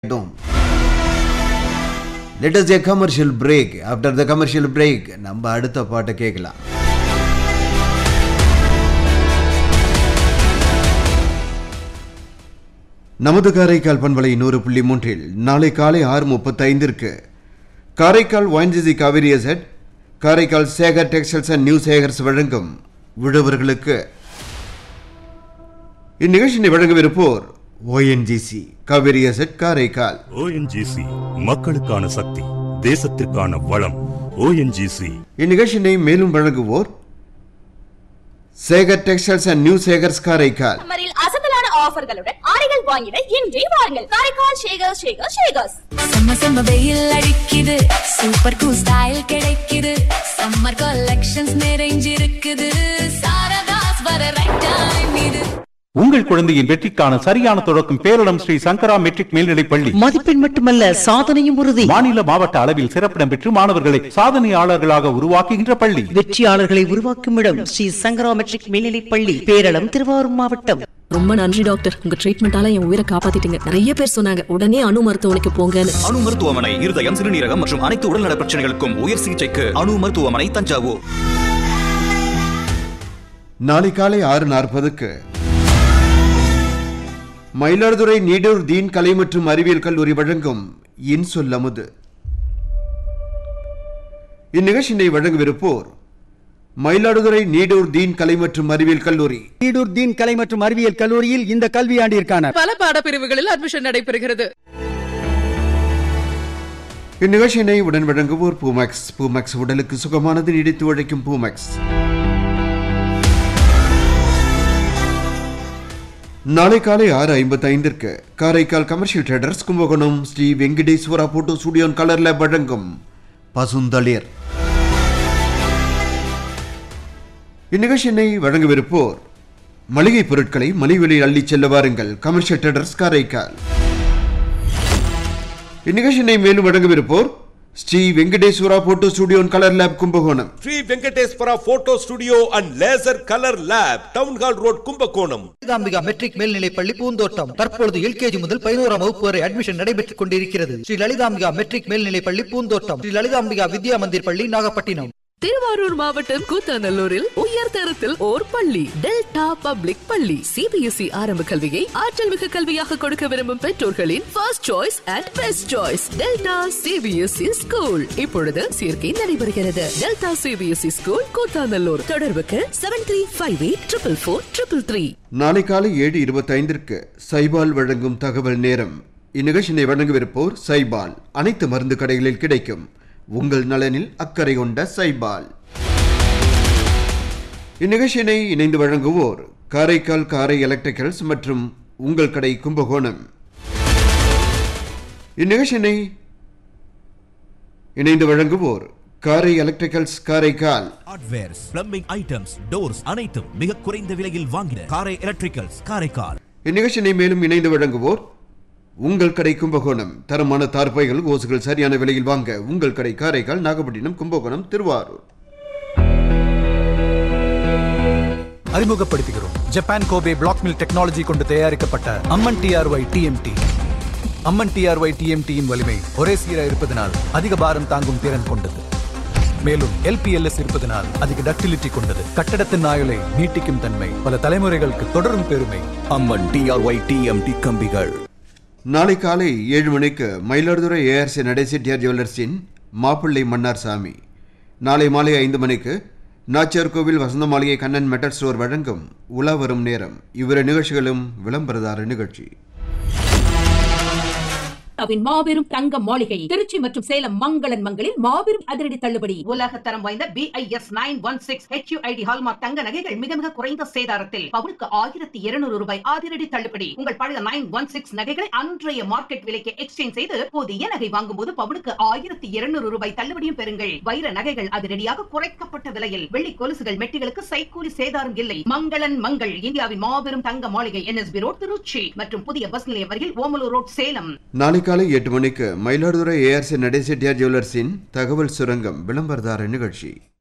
Don't. Let us take a commercial break. After the commercial break, நம்ம அடுத்த பாட்டை கேட்கலாம். நமது காரைக்கால் பண்பலை 100.3 நாளை காலை 6:35 Karaikal ONGC Kaveri zed Karaikal Sekar textiles and new Sekar's வழங்கும் விழுவர்களுக்கு இந்நிகழ்ச்சியை வழங்கவிருப்போர் ONGC Kaveri zed Karaikal. ONGC மக்களுக்கான சக்தி, தேசத்திற்கான வளம். ONGC இந்நிகழ்ச்சியை மேலும் வழங்குவோர் Sekar textiles and new Sekar's Karaikal. அசத்தலான ஆஃபர்களுடன் ஆடைகள் வாங்கிட இன்றே வாருங்கள். காரைக்கால் ஷேகர்ஸ். செம்ம வெயில் அடிக்குது, சூப்பர் கூல் ஸ்டைல் கிடைக்குது, சம்மர் கலெக்ஷன்ஸ் நிறைஞ்சிருக்குது, சாரதாஸ் வர ரைட் டைம் இது. உங்கள் குழந்தையின் வெற்றிக்கான சரியான தொடக்கம் பேரிடம் ஸ்ரீ சங்கரா மெட்ரிக் மேல்நிலைப் பள்ளி. மதிப்பெண் மட்டுமல்ல, சாதனையும் உறுதி. மாநில மாவட்ட அளவில் சிறப்பிடம் பெற்று மாணவர்களை சாதனையாளர்களாக உருவாக்குகின்ற பள்ளி. வெற்றியாளர்களை உருவாக்கும் இடம் ஸ்ரீ சங்கரா மெட்ரிக் மேல்நிலைப் பள்ளி, பேரளம், திருவாரூர் மாவட்டம். ரொம்ப நன்றி டாக்டர், உங்க ட்ரீட்மெண்டால என் உயிரை காப்பாத்திட்டீங்க. நிறைய பேர் சொன்னாங்க உடனே அணு மருத்துவமனைக்கு போங்கன்னு. அணு மருத்துவமனை இருதயம், சிறுநீரகம் மற்றும் அனைத்து உடல்நல பிரச்சனைகளுக்கும் உயர் சிகிச்சைக்கு அணு மருத்துவமனை, தஞ்சாவூர். நாளை காலை 6:40 மயிலாடுதுறை நீடூர் தீன் கலை மற்றும் அறிவியல் கல்லூரி வழங்கும் இன்சொல் அமுது. இந்நிகழ்ச்சியை வழங்கவிருப்போர் மயிலாடுதுறை நீடூர் தீன் கலை மற்றும் அறிவியல் கல்லூரி. நீடூர் தீன் கலை மற்றும் அறிவியல் கல்லூரியில் இந்த கல்வியாண்டிற்கான பல பாடப்பிரிவுகளில் அட்மிஷன் நடைபெறுகிறது. இந்நிகழ்ச்சியினை உடன் வழங்குவோர் பூமேக்ஸ் உடலுக்கு சுகமானது, நீடித்து உழைக்கும் பூமேக்ஸ். நாளை காலை 6:55 Karaikal commercial traders Kumbakonam Sri Venkateswara photo studio colour lab வழங்கும் பசுந்தளிர். இந்நிகழ்ச்சியினை வழங்கவிருப்போர் மளிகை பொருட்களை மலிவு விலையில் அள்ளிச் செல்ல வாருங்கள், கமர்ஷியல் ட்ரேடர்ஸ் காரைக்கால். இந்நிகழ்ச்சியினை மேலும் வழங்கவிருப்போர் Sri Venkateswara photo studio colour lab Kumbakonam. Sri Venkateswara photo studio and laser colour lab, town hall road, Kumbakonam. Lalithambika matric மேல்நிலைப் பள்ளி பூந்தோட்டம். தற்பொழுது LKG முதல் 11ஆம் வகுப்பு வரை அட்மிஷன் நடைபெற்றுக் கொண்டிருக்கிறது. ஸ்ரீ லலிதாம்பிகா மெட்ரிக் மேல்நிலைப் பள்ளி பூந்தோட்டம், ஸ்ரீ லலிதாம்பிகா வித்யா மந்திர் பள்ளி, நாகப்பட்டினம். திருவாரூர் மாவட்டம் கூத்தாநல்லூரில் உயர் தரத்தில் ஓர் பள்ளி, டெல்டா பப்ளிக் பள்ளி. CBSE ஆரம்ப கல்வியை ஆற்றல் மிகு கல்வியாக கொடுக்க விரும்பும் பெற்றோர்களின் first choice and best choice delta CBSE school. இப்பொழுது சேர்க்கை நடைபெறுகிறது. Delta CBSE school Koothanallur. தொடர்புக்கு 7358444333. நாளை காலை 7:25 சைபால் வழங்கும் தகவல் நேரம். இந்நிகழ்ச்சியை வழங்கவிருப்போர் சைபால் அனைத்து மருந்து கடைகளில் கிடைக்கும், உங்கள் நலனில் அக்கறை கொண்ட சைபால். இந்நிகழ்ச்சியினை இணைந்து வழங்குவோர் காரைக்கால் காரை எலக்ட்ரிக்கல்ஸ் மற்றும் உங்கள் கடை கும்பகோணம். இந்நிகழ்ச்சியினை இணைந்து வழங்குவோர் காரை electricals Karaikal. Hardwares, plumbing items, doors அனைத்தும் மிக குறைந்த விலையில் வாங்கின காரை எலக்ட்ரிக்கல்ஸ் காரைக்கால். இந்நிகழ்ச்சியினை மேலும் இணைந்து வழங்குவோர் உங்கள் கடை கும்பகோணம். தரமான தார்பாய்கள், ஓசுகள் சரியான விலையில் வாங்க உங்கள் கடை காரைக்கால், நாகப்பட்டினம், கும்பகோணம், திருவாரூர். அறிமுகப்படுத்துகிறோம் Japan Kobe black mill technology கொண்டு தயாரிக்கப்பட்ட அம்மன் TRY TMT. அம்மன் TRY TMT-யின் வலிமை ஒரே சீராக இருப்பதனால் அதிக பாரம் தாங்கும் திறன் கொண்டது. மேலும் LPLS இருப்பதனால் அதிக டக்டிலிட்டி கொண்டது. கட்டடத்தின் ஆயுளை நீட்டிக்கும் தன்மை, பல தலைமுறைகளுக்கு தொடரும் பெருமை. அம்மன் TRY TMT கம்பிகள். நாளை காலை 7 மணிக்கு மயிலாடுதுறை ARC நடேசெட்டியார் ஜுவல்லர்ஸின் மாப்பிள்ளை மன்னார் சாமி. நாளை மாலை 5 மணிக்கு நாச்சியார் கோவில் வசந்த மாளிகை கண்ணன் மெட்டல் ஸ்டோர் வழங்கும் உலா வரும் நேரம். இவ்விரு நிகழ்ச்சிகளும் விளம்பரதார நிகழ்ச்சி. மாபெரும் தங்க மாளிகை திருச்சி மற்றும் சேலம் மங்களன் மங்களில் மாபெரும் அதிரடி தள்ளுபடி. உலக தரம் வாய்ந்த BIS 916 HUID ஹால்மார்க் தங்க நகைகள் மிக மிக குறைந்த சேதாரத்தில் பவுனுக்கு 1200 ரூபாய் அதிரடி தள்ளுபடி. உங்கள் பழைய 916 நகைகளை அன்றைய மார்க்கெட் விலைக்கு எக்ஸ்சேஞ்ச் செய்து புதிய நகை வாங்கும் போது பவுனுக்கு 1200 ரூபாய் தள்ளுபடியும் பெறுங்கள். வைர நகைகள் அதிரடியாக குறைக்கப்பட்ட விலையில். வெள்ளி கொலுசுகள், மெட்டிகளுக்கு சைக்கூலி சேதாரம் இல்லை. மங்களன் மங்கள் இந்தியாவின் மாபெரும் தங்க மாளிகை, NSB ரோட், திருச்சி மற்றும் புதிய பஸ் நிலையம் அருகில் ஓமலூர் ரோட், சேலம். நாளை காலை 8 மணிக்கு மயிலாடுதுறை ARC நடேசெட்டியார் ஜுவல்லர்ஸின் தகவல் சுரங்கம் விளம்பரதார நிகழ்ச்சி.